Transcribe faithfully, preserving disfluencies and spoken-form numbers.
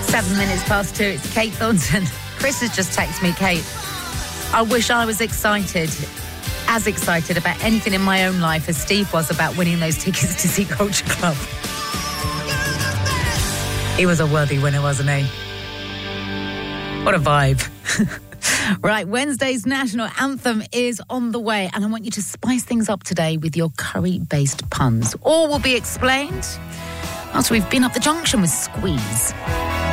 Seven minutes past two, it's Kate Thornton. Chris has just texted me, Kate, I wish I was excited, as excited about anything in my own life as Steve was about winning those tickets to see Culture Club. He was a worthy winner, wasn't he? What a vibe. Right, Wednesday's national anthem is on the way, and I want you to spice things up today with your curry-based puns. All will be explained after we've been up the junction with Squeeze.